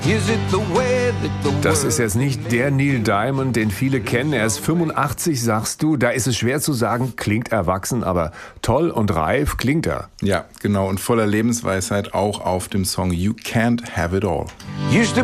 Das ist jetzt nicht der Neil Diamond, den viele kennen. Er ist 85, sagst du. Da ist es schwer zu sagen, klingt erwachsen, aber toll und reif klingt er. Ja, genau. Und voller Lebensweisheit auch auf dem Song You Can't Have It All.